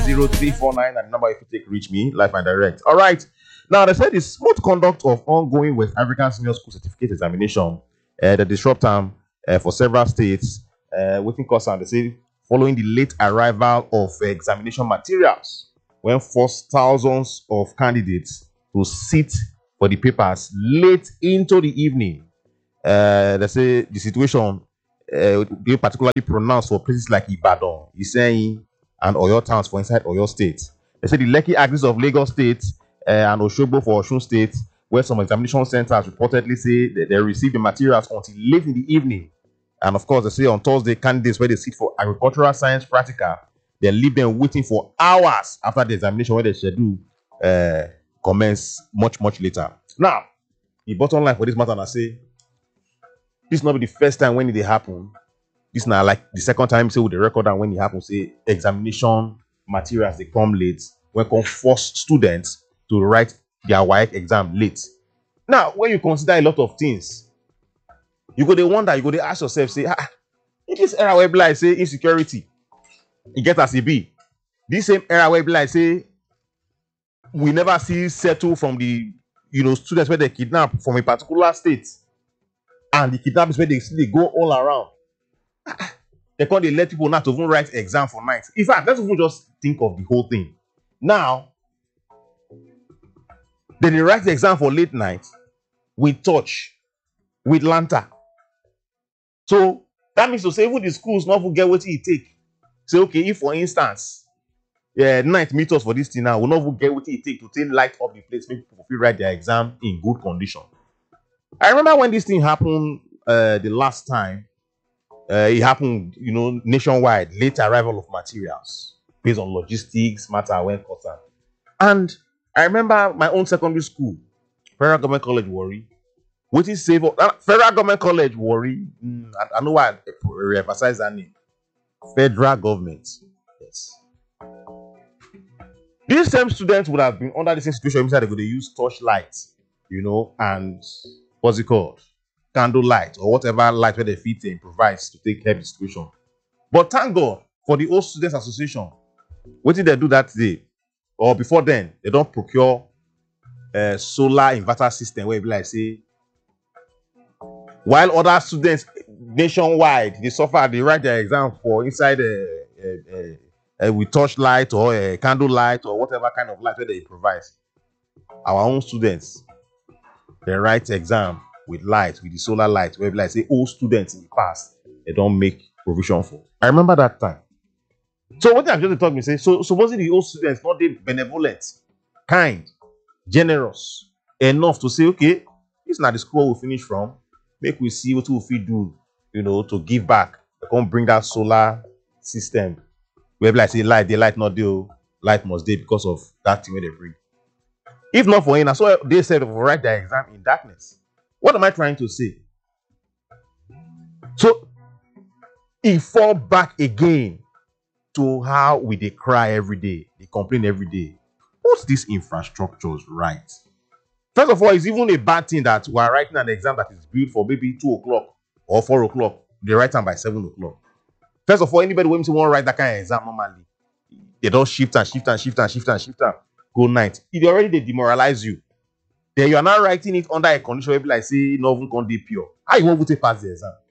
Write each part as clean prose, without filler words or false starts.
30349 and the number if you take reach me live and direct. All right. Now they said the smooth conduct of ongoing West African Senior School Certificate examination, the disrupt time for several states, waiting course, and they say following the late arrival of examination materials, when forced thousands of candidates to sit for the papers late into the evening. They say the situation be particularly pronounced for places like Ibadan, Iseyin, and Oyo towns for inside Oyo State. They say the Lekki axis of Lagos State and Osogbo for Osun State, where some examination centers reportedly say that they received the materials until late in the evening. And of course, they say on Thursday, candidates where they sit for agricultural science practical, they leave them waiting for hours after the examination where they schedule commence much later. Now, the bottom line for this matter, I say, this not be the first time when it happen. This not like the second time say with the record, and when it happens, say examination materials they come late, when come force students to write their WAEC exam late. Now, when you consider a lot of things, you go to wonder, you go to ask yourself, say, in this era where like say insecurity, it get as it be. This same era where like say we never see settle from the students where they kidnap from a particular state, and the kidnappings where they go all around. They can't let people not to even write exam for night. In fact, let's even just think of the whole thing. Now, they write the exam for late night with torch, with lantern. So that means to say even the schools not get what it take. Say, okay, if for instance, night meet us for this thing now, we'll not get what it take to take light up the place, make people write their exam in good condition. I remember when this thing happened the last time, it happened, nationwide, late arrival of materials based on logistics, matter when concerned. And I remember my own secondary school, Federal Government College, Warri. What is save Federal Government College, Warri? I know why I re-emphasize that name. Federal government. Yes. These same students would have been under the same situation inside they could use torchlight, and what's it called? Candlelight or whatever light where they fit to improvise to take care of the situation. But thank God for the old students association. What did they do that day? Or before then, they don't procure a solar inverter system where like say, while other students nationwide they suffer, they write their exam for inside with torchlight or a candlelight or whatever kind of light that they improvise. Our own students, they write exam with light, with the solar light, where like say all students in the past, they don't make provision for. I remember that time. So what I'm just talking me say, so supposedly the old students not they benevolent, kind, generous enough to say, okay, this is not the school we finish from. Make we see what we do, to give back. They can't bring that solar system. Where like say light, they light not do, light must be because of that thing where they bring. If not for him, so they said to write their exam in darkness. What am I trying to say? So he fall back again to how we they cry every day, they complain every day. What's these infrastructures right? First of all, it's even a bad thing that we are writing an exam that is built for maybe 2 o'clock or 4 o'clock. They write them by 7 o'clock. First of all, anybody when you want to write that kind of exam normally, they don't shift and go night. It already they demoralize you. Then you are now writing it under a condition where like say no even can be pure. How you want to pass the exam?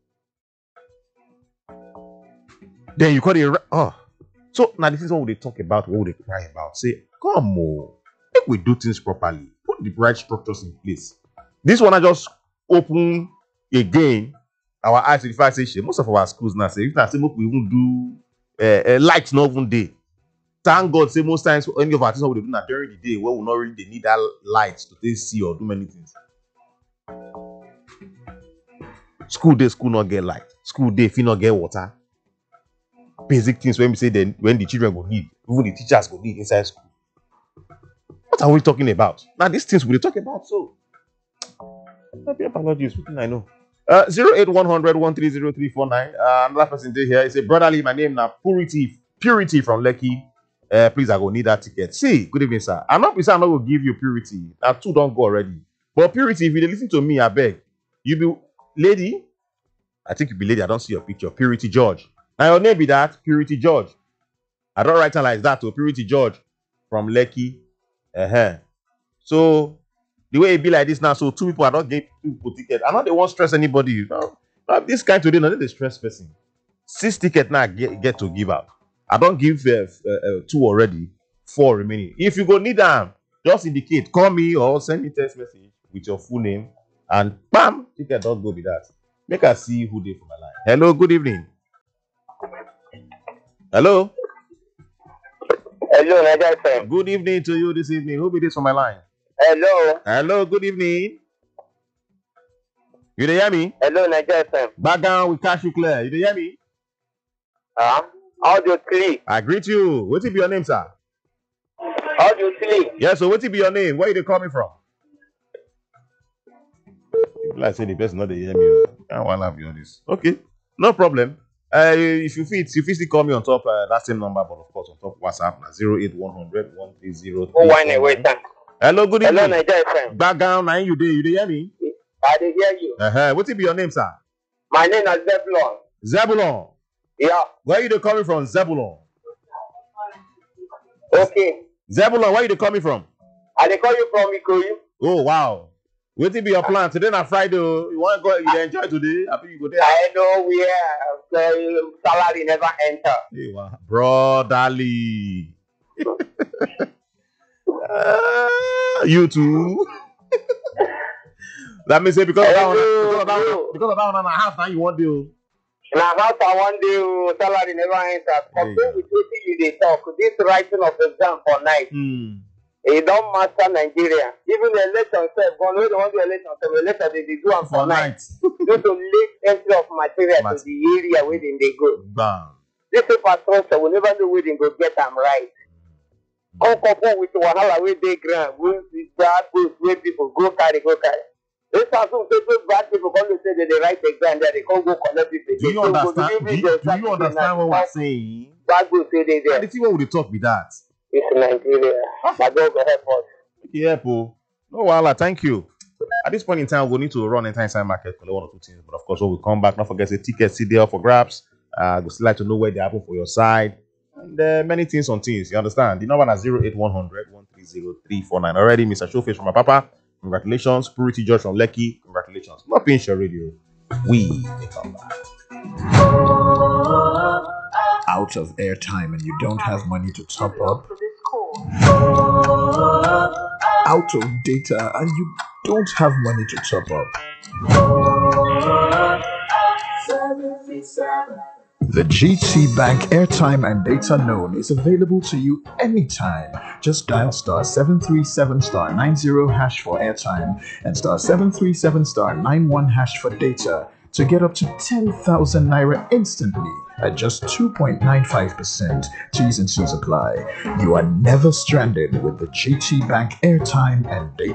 Then you call it So now this is what they talk about, what they cry about. Say, come on, if we do things properly, put the right structures in place. This one I just open again our eyes to the fact say most of our schools now say if I say we won't do lights not even day. Thank God say most times any of our things we do now during the day where we not really they need that light to see or do many things. School not get light. School day not get water. Basic things when we say then when the children go need, even the teachers go need inside school. What are we talking about? Now these things we're talking about. So maybe apologies, what I know. 08100 130 another person there here. It's a brotherly. My name now Purity from Lekki. Please, I go need that ticket. See, good evening, sir. I'm not saying I'm not gonna give you Purity. Now 2 don't go already. But Purity, if you listen to me, I beg. You be lady. I think you be lady. I don't see your picture. Purity George. Now your name be that Purity George. I don't write it like that to Purity George from Lekki. So the way it be like this now, so 2 people, I don't give 2 people ticket. I know they won't stress anybody. Now, this kind today, no, they stress person. 6 tickets now get to give out. I don't give 2 already, 4 remaining. If you go need them, just indicate, call me or send me text message with your full name, and bam, ticket don't go with that. Make us see who they for my line. Hello, good evening. Hello. Hello, Niger FM. Good evening to you this evening. Who be this for my line? Hello. Hello, good evening. You dey hear me? Hello, Niger FM. Back down, we catch you clear. You dey hear me? Audio 3. I greet you. What be your name, sir? Audio 3. Yeah, so what be your name? Where you dey coming from? People like say the person not dey hear me. I want to have you on this. Okay, no problem. If you fit still call me on top that same number, but of course on top WhatsApp na 08100 130. Hello, good evening. Hello, Niger FM. Back down, now you dey hear me? I dey hear you. What be your name, sir? My name is Zebulon. Zebulon. Yeah. Where you dey coming from, Zebulon? Okay. Zebulon, where you dey coming from? I dey call you from Ikoyi. Oh wow. What be your plan today? Na Friday. You want to go? You dey enjoy today? I think you go there. I know where salary never enter. Hey, wow. Brotherly. You too. That means say because of that one and a half now you want to. Na house I one day salary never enter. Compared with wetin you dey talk, this writing of exam for night. E don master Nigeria. Even the election sef, when they want the election sef, the election they do am for night. Due to late entry of material to the area where they go. Bam. This infrastructure we never know where they go get them right. Come couple with wahala wey dey ground, wey bad books wey people go carry. This person people bad people come to say that they write exam there, they can't go collect people. Do you understand what we're saying? Bad books say they there. The thing what would talk be that? It's Nigeria. My God go help us. Yeah, po. No wahala, thank you. At this point in time, we'll need to run entire inside market, collect 1 or 2 things. But of course, when we come back, don't forget the tickets still there for grabs. We still like to know where they happen for your side. And many things on things, you understand? The number is 08100 130 349. Already, Mr. Showface from my papa. Congratulations. Purity George from Lekki. Congratulations. Not being sure radio. We come back. Out of airtime and you don't have money to top up. Out of data and you don't have money to top up. The GT Bank airtime and data loan is available to you anytime. Just dial *737*90# for airtime and *737*91# for data to get up to 10,000 naira instantly at just 2.95%. T's and C's apply. You are never stranded with the GT Bank airtime and data.